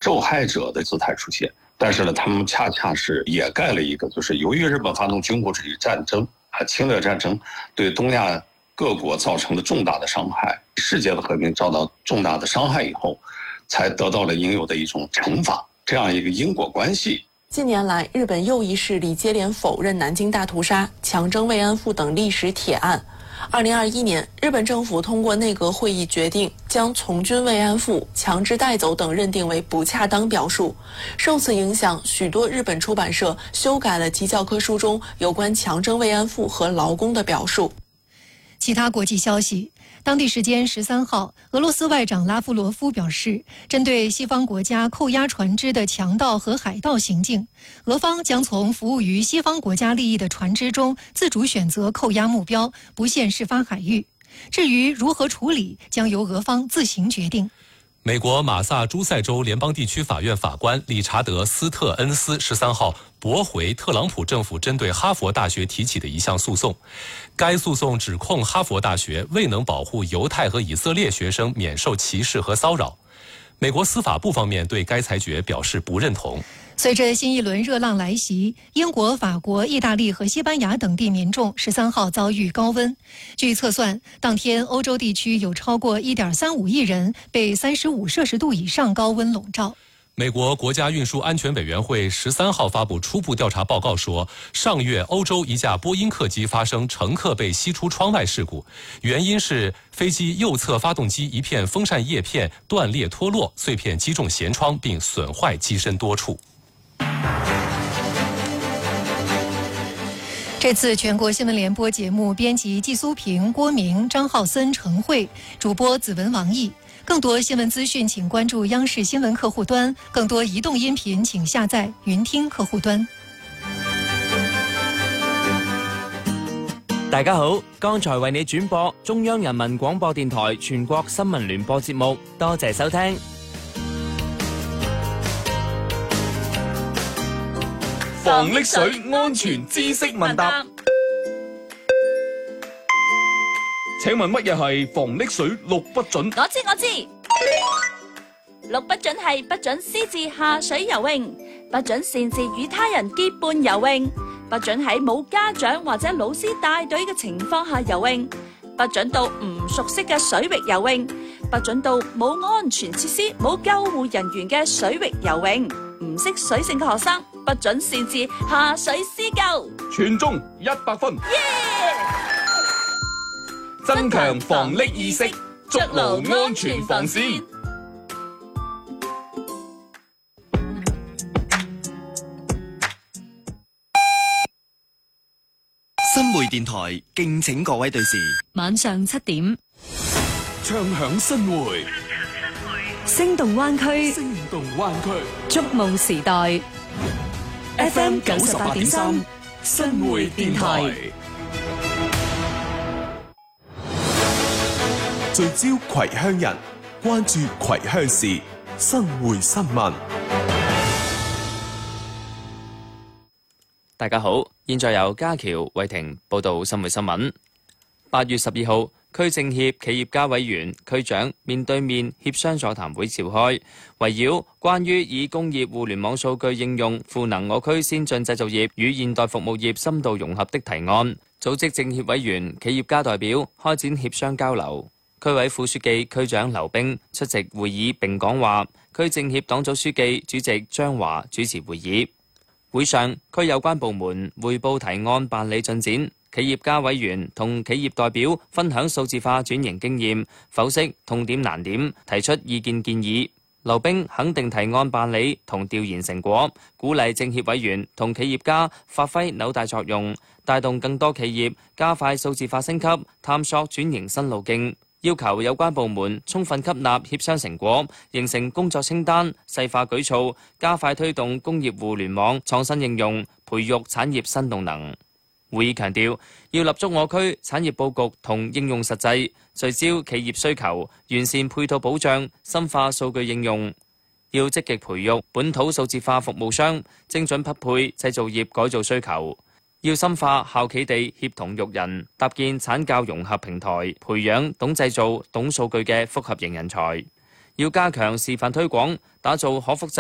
受害者的姿态出现。但是呢，他们恰恰是掩盖了一个，就是由于日本发动军国主义战争侵略战争对东亚各国造成了重大的伤害，世界的和平遭到重大的伤害以后，才得到了应有的一种惩罚，这样一个因果关系。 近年来，日本又一势力接连否认南京大屠杀、强征慰安妇等历史铁案。2021年，日本政府通过内阁会议决定，将从军慰安妇、强制带走等认定为不恰当表述。受此影响，许多日本出版社修改了其教科书中有关强征慰安妇和劳工的表述。 其他国际消息，当地时间13号，俄罗斯外长拉夫罗夫表示，针对西方国家扣押船只的强盗和海盗行径，俄方将从服务于西方国家利益的船只中自主选择扣押目标，不限事发海域。至于如何处理，将由俄方自行决定。 美国马萨诸塞州联邦地区法院法官理查德·斯特恩斯13号驳回特朗普政府针对哈佛大学提起的一项诉讼。该诉讼指控哈佛大学未能保护犹太和以色列学生免受歧视和骚扰。美国司法部方面对该裁决表示不认同。 随着新一轮热浪来袭，英国、法国、意大利和西班牙等地民众13号遭遇高温。据测算，当天欧洲地区有超过 1.35 亿人被35摄氏度以上高温笼罩。 美国国家运输安全委员会13号发布初步调查报告说，上月欧洲一架波音客机发生乘客被吸出窗外事故，原因是飞机右侧发动机一片风扇叶片断裂脱落，碎片击中舷窗并损坏机身多处。 这次全国新闻联播节目编辑季苏平、郭明、张浩森、程慧，主播子文、王毅。更多新闻资讯请关注央视新闻客户端，更多移动音频请下载云听客户端。 大家好，剛才為你轉播中央人民廣播電台全國新聞聯播節目，多謝收聽。 防溺水安全知識問答，請問乜嘢係防溺水六不准？ 我知。六不准係不准私自下水游泳，不准擅自與他人結伴游泳，不准喺冇家長或者老師帶隊嘅情況下游泳，不准到唔熟悉嘅水域游泳，不准到冇安全設施、冇救護人員嘅水域游泳。唔識水性嘅學生不准擅自下水施救。 全中100分。增強防溺意識，築牢安全防線。 新會電台敬請各位對視， 晚上7點， 唱響新會， 聲動灣區， 觸夢時代 FM 98.3 新會電台， 聚焦葵鄉人，關注葵鄉事，新會新聞。 大家好，現在由家喬、慧婷報道新會新聞。8月12號，區政協企業家委員、區長面對面協商座談會召開，圍繞關於以工業互聯網數據應用賦能我區先進製造業與現代服務業深度融合的提案，組織政協委員、企業家代表開展協商交流。區委副書記、區長劉冰出席會議並講話，區政協黨組書記、主席張華主持會議。會上，區有關部門匯報提案辦理進展，企業家委員同企業代表分享數字化轉型經驗，剖析痛點難點，提出意見建議。劉冰肯定提案辦理同調研成果，鼓勵政協委員同企業家發揮紐帶作用，帶動更多企業加快數字化升級，探索轉型新路徑。要求有關部門充分吸納協商成果，形成工作清單，細化舉措，加快推動工業互聯網創新應用，培育產業新動能。會議強調，要立足我區產業佈局同應用實際，聚焦企業需求，完善配套保障，深化數據應用。要積極培育本土數字化服務商，精準匹配製造業改造需求。要深化校企地協同育人，搭建產教融合平台，培養懂製造、懂數據嘅複合型人才。要加強示範推廣，打造可複製